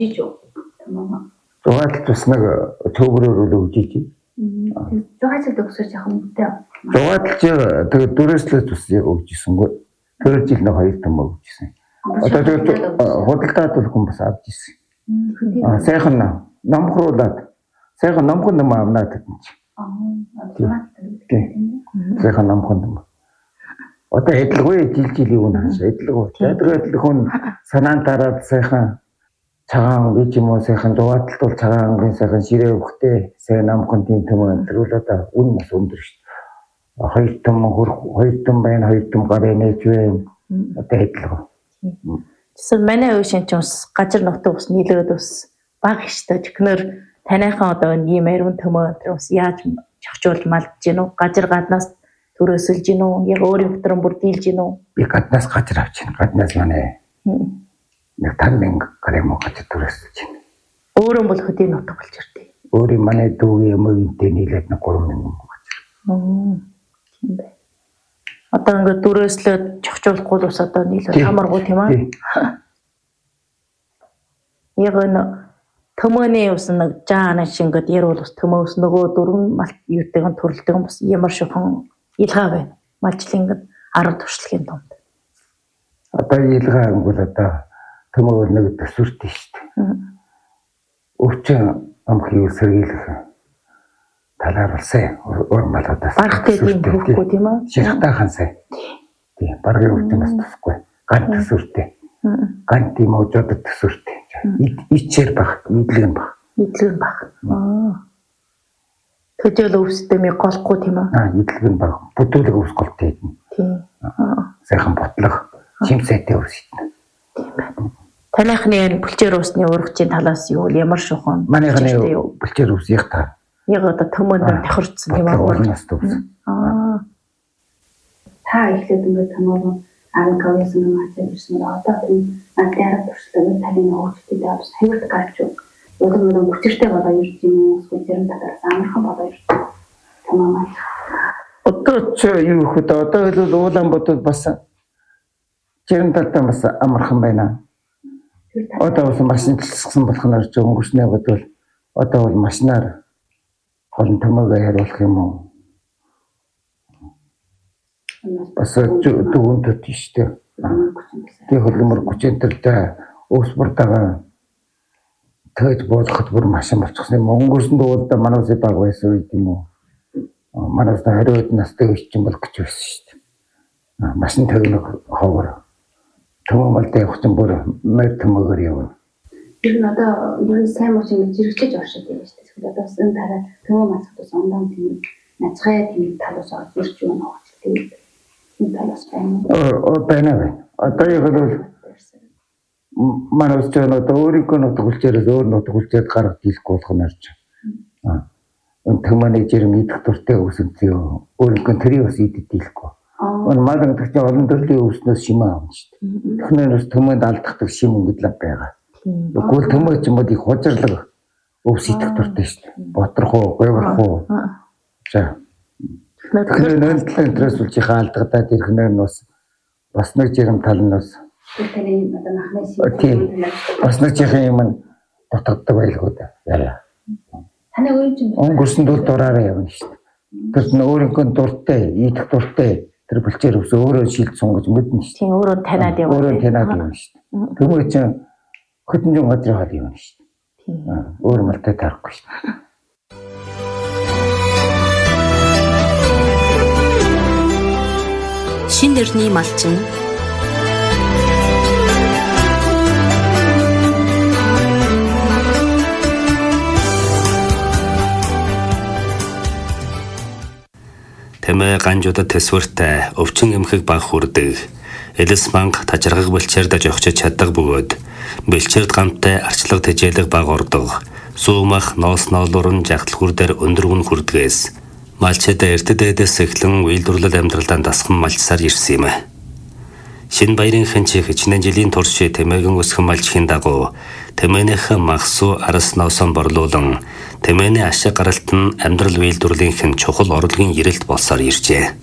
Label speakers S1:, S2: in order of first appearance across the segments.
S1: Жижиг. Тамаа.
S2: Зугаалт бас нэг төөврөөр өгжиж.
S1: Зугаалт өгсөж яах юм бэ?
S2: Зугаалт тэгээд дөрөслөө тус өгжсэнгүй. Тэр жил нэг 2 том өгжсэн. Одоо тэгээд худалдаад бол хүн бас авч ирсэн. Сайхан номхруулаад сайхан номхон ном авнаад гэдэг чинь. Сайхан номхон ном. Одоо эдлгүй жил юу нэ эдлгүй. Тэгээд хүн санаан дараад сайхан цагаан гэж юм уу сайхан зугаалт бол цагаан сайхан ширээ өгөхтэй сайн номхон тийм төмөн тэрүүл одоо үн бас өндөр шүү дээ. 2 том байна 2 том гараа нээж байна. Одоо эдлгүй.
S3: Эсвэл манай үе шинж ус газар нутаг ус нийлээд ус баг штэ тэгэхээр таныхан одоо ийм ариун төмөө ус яаж чавчуул малдж гин үү газар гаднаас төрөөсөлж гин үү яг өөрийн дотроо бүр дийлж гин үү
S2: би гаднаас газар авч гин гаднаас манай нэг 5,000 грамм газар төрөөсөлж гин
S3: өөрөө бол хөдийн нутаг болж ирдээ
S2: өөрийн манай дүүгийн өмгөнтэй нийлээд нэг 3,000 газар
S3: тийм бай одоо ингээд дөрөөслөд чохчуулахгүй л ус одоо нийлээд хамаргуу тийм аа яг нь төмөөний ус нэг жаана шингэд яруу ус төмөөс нөгөө дөрвөн малт юутэйгэн төрөлдөг бас ямар шухан илгаа байна. Малчлингад 10 туршлагын донд.
S2: Одоо илгаа ангуул одоо төмөө нэг төсвөртэй шүү дээ. Өвчин амх юу сэргийлэх талаар улсаа урмалуудаас
S3: бархтай тийм хөвгөө тийм үү?
S2: Ширхтайхан сайн. Тийм баргын өвчнөөс тусахгүй. Ган төсвөртэй. Ган тийм өжөд төсвөртэй. Ичээр баг, нийтлэг баг.
S3: Нийтлэг баг. Төжөл өвсдөмий голхгүй тийм үү?
S2: Нийтлэг баг. Бүтүүлэг өвс голтой юм.
S3: Тийм.
S2: Сайхан ботлох, шимсэтэй өвс идэх.
S3: Тийм байна. Таныхны бүлчээр усны урагчийн талаас юу ямар шухан?
S2: Манайхны бүлчээр өвс яг та.
S3: Яг одоо төмөнд тохирцсон тийм үү?
S1: Та ихлээд ингээд тамаа Ангавьяас нь мацаа ирсэн одоо энэ анхаарал туршлагын талын хөгжөлтэй бас хэмжээ гарч одоо хүчтэй болоо ирж юм уу эсвэл талаас амархан болоо ирж тамаа
S2: одоо ч юу хөт одоо л Улаанбаатар бас черэн талтай бас амархан байна. Одоо бас машинчлсан болох нь ч өнгөрснөө бодвол одоо бол машинаар холон томоогоо хариулах юм уу? Бас дүүнтэй тийштэй. Тэг хөлмөр гүчэнтертэй өвс бурдаага тойж боолоход бүр машин болчихсон юм. Өнгөрсөн дуулда манайс баг байсан үед юм уу? Манайс хариуд настай өччин болох гэж байсан шүү дээ. Машин төгнөх ховор. Төмөлдөө явах чинь бүр мэр төмөгөр явна.
S1: Тэр нь одоо ер нь сайн мууч ингэж зэрэгчж оршиж байгаа шүү дээ. Тэгвэл одоо энэ тараа төмөө мацхтус ондоо тийм нацгай тийм талаас орж ирж байна уу гэдэг.
S2: байна. Одоо яг л манайс ч одоо өөрийнхөө нутгуулчээрээс өөр нутгуулчаад гарах дийлэхгүй болох нь арч. Энэ төмөний жирм идэх дуртай өсөлтөө өөрийнхөө тэрийг бас идэх дийлэхгүй. Энэ малын тэгч олон төрлийн өснөөс шимээ авна шүү дээ. Технээс төмөнд алдахдаг шим өнгөдлөө байгаа. Тэгвэл төмөө ч юм уу их хужирлаг өвс идэх дуртай шүү дээ. Ботрох уу, гойврох уу. За тэгэхээр нөлтлийн интересүүлчих хаалдагдаад ирэх нь бас нэг жирм тал нь бас
S1: тэрний одоо махнаас
S2: бас нэг жирм юм дутагддаг байлгүй да. Яа.
S1: Таны өөр юм
S2: өнгөрсөн дурд дураараа явна шүү дээ. Тэр нь өөрийнхөө дуртай, идэх дуртай тэр бүлчээр өвс өөрөө шилд сунгаж мэднэ шүү дээ.
S3: Тийм өөрөө таниад явна.
S2: Өөрөө таниад явна шүү дээ. Тэгмээ чинь хөдөлгөөн газрын хол явна шүү дээ. Тийм. Өөр малтай тарахгүй шүү дээ.
S4: Шин дэрний малчин
S5: Тэмээ ганжуудад төсвөртэй өвчин эмхэг баг хүрдэг. Элэс банк тажиргаг бэлчээрд жогчиж чаддаг бөгөөд бэлчээрд гамтай арчлага тэжээлэг баг ордог. Суумах ноос ноолуурн жагтлгүүр дээр өндөр үн хүрдгээс малчид эрдэдэдээс эхлэн үйлдвэрлэл амьдралдаа дасхан малчсаар ирсэн юм. Шинэ баярын хэнч хичнээн жилийн турш тэмээгэн өсгөн малчхийн дагуу тэмээнийх махсуу арас ноосон борлуулан тэмээний ашиг гаралт нь амьдрал үйлдвэрлэлийн чухал орлогын эрэлт болсоор иржээ.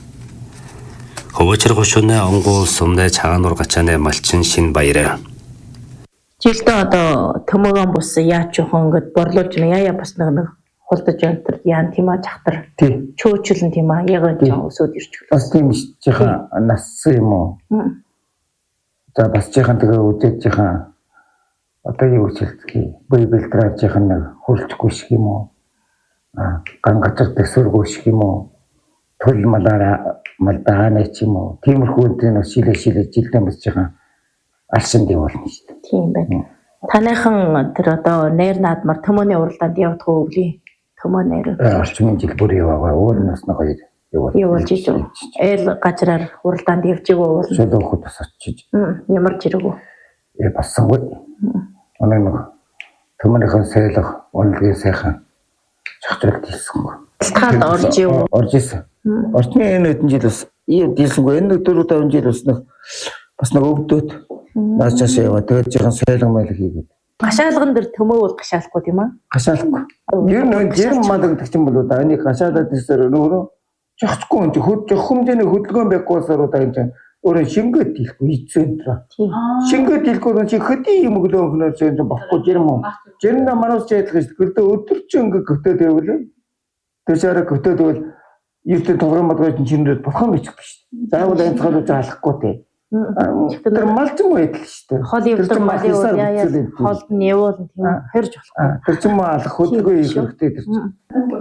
S5: Хөвөчр гушууны онгуул сумны цагаануур гачааны малчин шинэ баяр.
S3: жилдээ одоо төмөөгөн бус яаж жоохон ингээд борлуулж яа бас нэг хулдаж өнтер яан тийм аа жахтар
S2: тий.
S3: чөөчлөн тийм аа яг жоо өсөд ирчихв.
S2: Бас тийм жихан нассан юм уу? За бас жихан тэгээ үдээд жихан одоо юу хэлцгий бибелтраар жихан нэг хөрөлцгүй шиг юм уу? Ган гацар төсөргөө шиг юм уу? Тул малдааны ч юм уу? Тиймэрхүү энэ шилээ жилдээ бас жихан алшинд явуулна шүү дээ.
S3: Тийм байна. Таныхан тэр одоо нэр наадмар төмөний уралдаанд явах уу өвлийн төмөө нэр.
S2: Орчмын жил бүр яваа. Өөр нас нэг хоёр
S3: явуулж ижив. Эл гажраар уралдаанд явж игөө уул.
S2: Шөлөөхөд бас очиж.
S3: Ямар жирэгүү.
S2: Бассангүй. Оноо нэг төмөнийхэн сайлах онлогийн сайхан чахтралт хийсэнгүй.
S3: Талтгаад орж ив.
S2: Орж исэн. Орчны энэ хэдэн жил бас ийдэлсэнгүй. Энэ 4-5 жил бас нэг бас нэг өвдөд наас чашаа яваа. Тэгээд жихэн сайлан майл хийгээд.
S3: Гашаалган дээр төмөө бол гашаалахгүй тийм аа?
S2: Гашаалахгүй. Ер нь жирэн мадагдчих юм бол одоо энийг гашаалаад ирсээр өөрөө жохцгүй юм чи хэмжээний хөдөлгөөн байхгүй болсоор одоо энэ өөрөө шингээд дийлэхгүй ийцэнтраа. Шингээд дийлэхгүй чи хөдий юм өглөө өнөр чинь бохгүй жирэн юм. Жирэн манаас ч ядлах шүү. Гэрдээ өдөр чи ингээ гөтөөд явуулаа. Тэшээрээ гөтөөд бол ердөө тоглоом мадгаж чинрээд бурхан бичих биш. Заавал энэ цаалууж алахгүй те. Тэр малчин байдал шүү дээ.
S3: Хол явдаг малын үе яа хол нь явуул тийм хорж болох.
S2: Тэр ч юм алах хөдөлгөө хийх хэрэгтэй тэр чинь.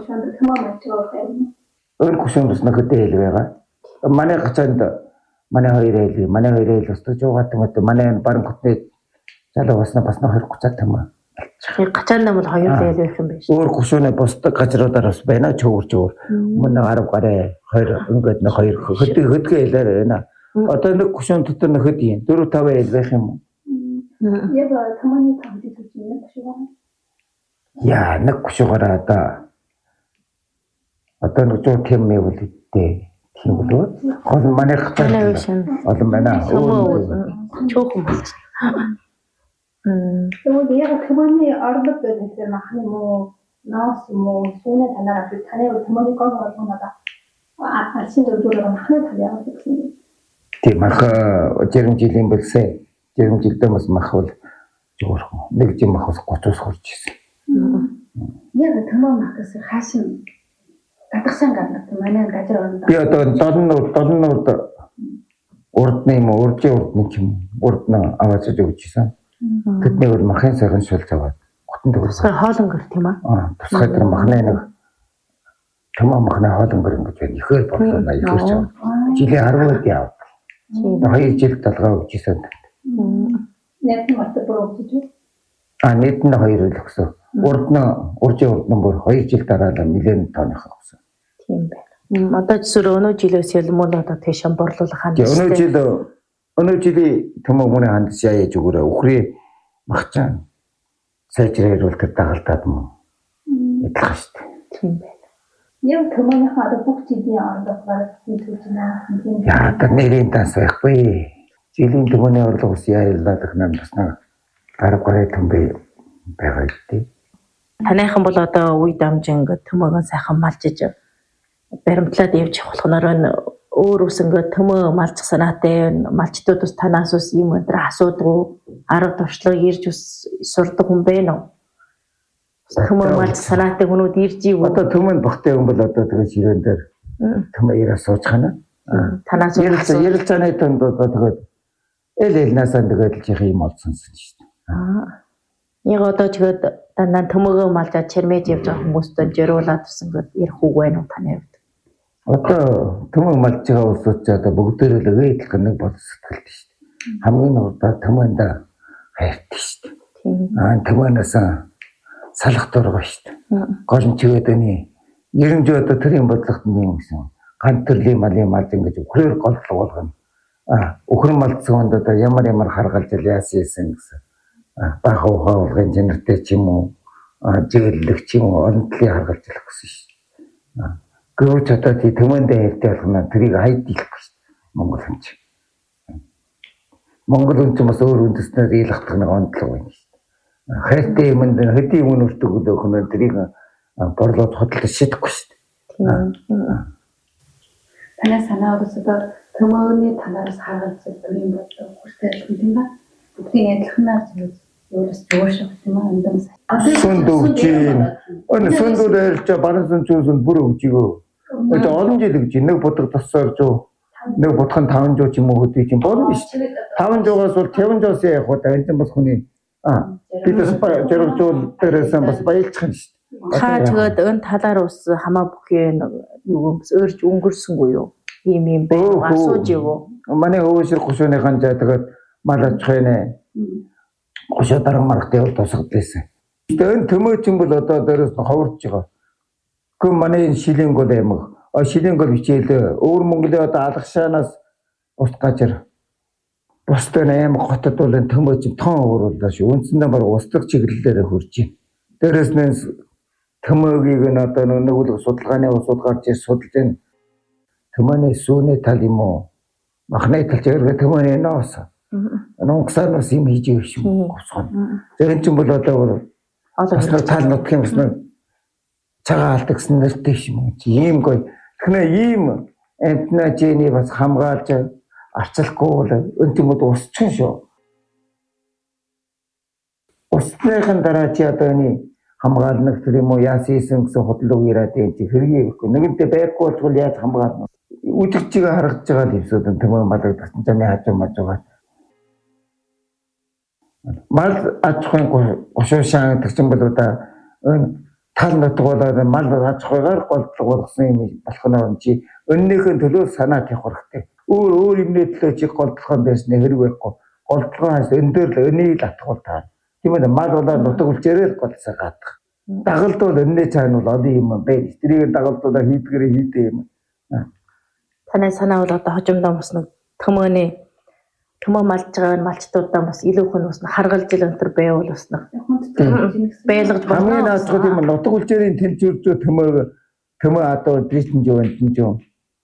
S2: Өөр гүшүүн бас нөхөдөө хэл байгаа. Манай гацаанд манай хоёр хэл устгаж байгаа юм. Манай баран хотны залуу басна 230 юм.
S3: Гацаанд бол хоёр хэл байх юм биш.
S2: Өөр гүшүүнээ бусдаг газруудаар бас байна чөөрч өөр. Мөн 10 гараа 2 ингээд нэг 2 хөдөлгөө хэлээр байна. Одоо нэг гүшүүн дотор нөхөд юм. 4-5 хэл байх юм уу?
S1: Яг таманы тавьж үзэж байна гүшүүн.
S2: Яа, нэг гүшүүгаараа одоо нэг жоо тийм мэйгэл үтээ. Тийм болов. Гол манай хатаа олон байна.
S3: Чөөхөн болж.
S1: Тэгээд яг таманы орлог гэдэг махны муу наас муу сүнэ танараа таны таманы гол болгонода алсын дөрөөр махны тавьяа гэсэн.
S2: Тийм мах жирэн жилийн болсоо жирэн жилдээ бас мах бол жоохоо нэг жим мах бас 30-аас хурж ирсэн.
S1: Яг тамаа махаас хаашин гадагсан гадна манай газар орно.
S2: Би одоо долнууд урдны юм урдны юм урдна аваачж өгчээсэн. Тэдний бол махын сайхан шул заваад хотон төгсгөө
S3: хоолонгор тийм аа.
S2: Тусгай тэр махны нэг тамаа махны хоолонгор ингэж байна. Ихээр бодлоо ихэрч аваад. Жилийн 10-д яав. 2 жил толгой өгчээсэн.
S1: Нэг нь мартаа бүр өгчээ.
S2: Нийт нь 2 л өгсөн. Уржийн урд нь бүр 2 жил дараалал нэлээд тооных авсан.
S3: Тийм байна. Одоо зөв өнөө жилээс ялмууд одоо тийшээ борлуулах хандсан.
S2: Өнөө жилийн төмөө хүний хандс яаж өгөөрэй. Үхрээ махчаан сайжрааруул тэр дагалдаад мөн. Эдлэх шүү дээ.
S3: Тийм байна.
S1: Яг төмөөний хаад бүх жилийн орлогоор хийлгэж байна.
S2: Яа, тэр нэрийн данс байхгүй. Жилийн төмөөний орлого ус яалаад их нам бас нэг 10 гаруй төмбөө байгаа гэдэг.
S3: Таныхан бол одоо үе дамжин төмөөгөө сайхан малжиж баримтлаад явж болохноор өөр үсэнгөө төмөө малчих санаатай малчдууд ус танаас ус юм өндөр асуудаг арга туршлага ирж ус сурдаг хүн байна уу? Төмөө малчих санаатай хүмүүс ирж ив.
S2: Одоо төмөнд бохтой хүн бол одоо тэгээ ширээн дээр төмөө ирээ сууж хана.
S3: Танаас
S2: ярилцааны төнд одоо тэгээд элнасаа тэгээд л юм олсон шүү дээ.
S3: Яг одоо тэгээд дандаа төмөөгөө малжаад чирмэж явж байгаа хүмүүстээ жируулаад усэнгөө ярих үг байна уу таны хувьд?
S2: Одоо төмөө малж байгаа улсууд одоо бүгдээр л өөдөх нэг бол сэтгэлтэй шүү дээ. Хамгийн урдаа төмөөнд хайртай шүү дээ. Төмөөнөөс салах дургай шүү дээ. Гол чигээд өний 90 жил одоо тэрийн бодлогот юм гэсэн. Ганц төрлийн малын малж ингэж өхрөөр голдлог болгоно. Өхөр малцсонд одоо ямар харгалж яасан гэсэн. Бага ухаалгын жинэртэй ч юм уу жигэллэг ч юм уу олон талын харгалж ялах гэсэн шүү. Гөрч одоо тий төмөндөө хайртай болгоно тэрийг хайд дийлэхгүй шүү. Монгол хүн чинь. Монгол хүн чинь бас өөр үндэснээр ийлгах нэг онцлог байна шүү. Хайртай юмд хэдий юм өртөг өгөх нь тэрийг борлоод хөдөлж шидэхгүй шүү.
S1: Танай санаа одоо төмөөний танаас харгалзах төрийн бодлого хүртэл юм ба. Бидний адилханаар зүйл Юурээс зөөршөх юм аа эндээс.
S2: Сүнд өгчийн. Өн сүнд өрөөлж баран сүн зүүн бүр өгжигөө. Одоо олон жил өгч нэг бодог тосоор жоо. Нэг бодхон 5 жоо ч юм уу хөдөө чинь болно шүү дээ. 5 жоогоос бол 50 жоос явах удаа энэ бас хүний бидээс зэрэг жоо дээрээс бас баялцах юм шүү дээ.
S3: Та тэгээд өн талаар ус хамаа бүхий юу өөрж өнгөрсөнгүй юу? Ийм байх асууж юу?
S2: Манай өвөшөр гушууныхан жаа тэгээд мал аж ахуйн гушуу дарга маргатай бол тусгадлээсэн. Тэгээд энэ төмөөч юм бол одоо дээрээс нь ховорж байгаа. Гэхдээ манай шилийн гол аймаг шилийн гол хичээл өвөр Монголын одоо алгашаанаас ус гажир бусдын аймаг хотод бол төмөөч тоон өөрүүлдэ шүү. Үндсэндээ баг устгах чиглэлээр хурж байна. Дээрээс нь төмөөгийг нь одоо нэг судалгааны усуд гарч ир судалж байна. Төмөөний сүүний тал юм уу? Махны тал зэрэг төмөөний ноос. Нунгасаанаас юм хийж явах юм госгоо. Тэр чинь бол одоо тал нутг юм байна. Цагаан алдагсан нэртэй юм. Ийм гоё. Тэгэхээр ийм амтнажэний бас хамгаалж арчлахгүй бол өнтимүүд усчин шүү. Усныхын дараа чи одоо энэ хамгаална гэх юм уу яасийсэн гэсэн хөдлөг ирээд юм чи хэргийг өгөхгүй. Нэгэнтээ байхгүй болвол яаж хамгаална? Үдгчийг харагдаж байгаа л юмсууд нь төмөө малагдсан заны хажуу мажуугаар. Мал аж ахуйн гушуушаан гэдэг чинь бол одоо тал нутг болоод мал аж ахуйгаар голдлого болгосон юм болох нь чи önнийхэн төлөө санаа тавих хэрэгтэй. Өөр юмний төлөө чи голдлогоо байсны хэрэг байхгүй. Голдлогоос өн дээр л өнийг л атгуул таа. Тийм ээ мал болоод нутаг үлчээрээ голсоо гадах. Дагалд бол өнний цаана бол олон юм байна. Тэрийг дагалдуулаа хийдгэрээ хийдэ юм.
S3: Танай санаа бол одоо хожимдоо бас нэг төмөө малж байгаа малчтуудаа бас илүү хүн ус харгалж ил өнтер байвал бас нэг байлгаж байна.
S2: Хамгийн наадах юм нутаг үлчээрийн тэнцвэрзөө төмөө одоо дрэстэн жоо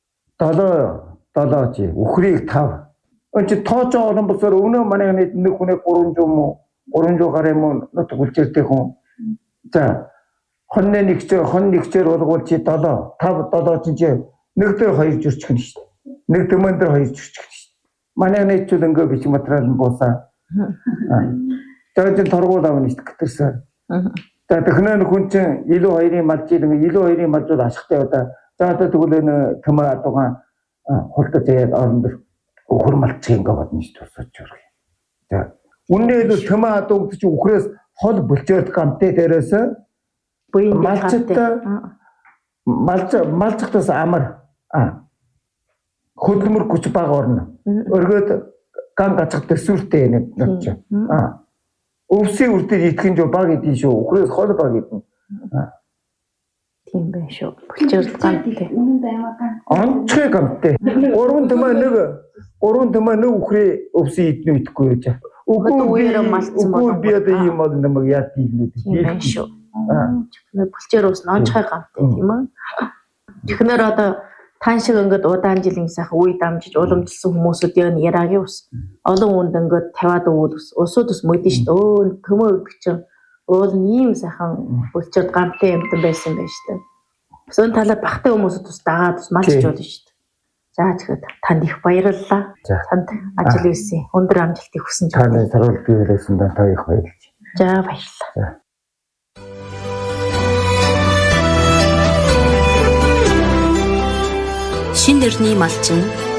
S2: 7 чи үхрийг 5. Өн чи тооч олон босоор өнөө манай нэг хүнийг 300 муу 300 гаруй юм нутаг үлчээртэй хүн. За хонны нэгчээр болгоул чи 5 чи нэг дээр 2 жүрчих нь шүү дээ. Нэг төмөн дээр 2 жүрчих нь шүү дээ. Манай нэгчүүд ингээ бич материал нь буусаа. Тэгээд торгуул авна шүү дээ гэтэрсэн. За технэн хүн чинь илүү 2-ын малжид ингээ илүү 2-ын малжууд ашигтай удаа. За одоо тэгвэл энэ төмөө адуугаан хултаж яад оронд өхөр малчих ингээ бодно шүү дээ тусаач өргө. За үнэн дээр төмөө адуугд чи өхрөөс хол булчирд гамтай дээрээс малцахтаас амар хөдөлмөр хүч бага орно. Өргөд ган гацх төсвөртэй нэг нотч. Өвсийн үрдэл итгэн жоо баг идэв шүү. Өхрөөс хол баг идэн.
S3: Тийм байх шүү. Булчирд гамтай.
S1: Үнэн аймаг ган.
S2: Онцгой гамтай. 3 төмөө нэг өхрээ өвсийн идэн идэхгүй байж. Үгүй би одоо юм бол намайг яа тийм
S3: байх шүү. Булчир ус онцгой гамтай тийм үү? Тэгэхээр одоо тань шиг ингээд удаан жилийн сайхан үе дамжиж уламжилсан хүмүүсүүд яг яриагийн ус олон хүнд ингээд тавиад өгвөл усууд ус мэдэн шүү дээ. Төмөө өгдөг чинь уул нь ийм сайхан булчирд гамтай юмтай байсан байж таа. Сөн талаа багтай хүмүүсүүд ус дагаад ус малж болно шүү дээ. За тэгэхээр танд их баярлалаа. Танд ажил хийсэн өндөр амжилтыг хүсэж байна.
S2: Таны саруулт биелсэн та их баярлалаа.
S3: За баярлалаа.
S4: Шинэ дэрний малчин